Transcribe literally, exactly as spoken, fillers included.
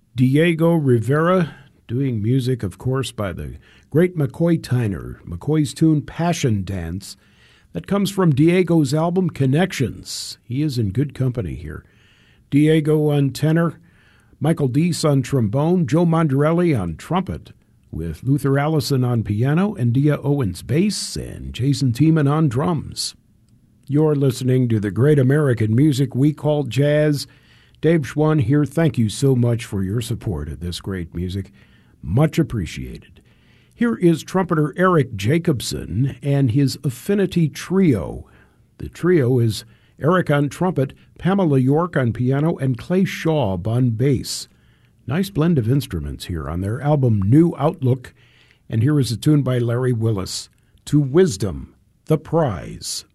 Diego Rivera, doing music, of course, by the great McCoy Tyner. McCoy's tune, Passion Dance, that comes from Diego's album, Connections. He is in good company here. Diego on tenor, Michael Deese on trombone, Joe Mondarelli on trumpet, with Luther Allison on piano, and Dia Owens bass, and Jason Tiemann on drums. You're listening to the great American music we call jazz. Dave Schwann here. Thank you so much for your support of this great music. Much appreciated. Here is trumpeter Eric Jacobson and his Affinity Trio. The trio is Eric on trumpet, Pamela York on piano, and Clay Shaw on bass. Nice blend of instruments here on their album New Outlook. And here is a tune by Larry Willis, To Wisdom, the Prize.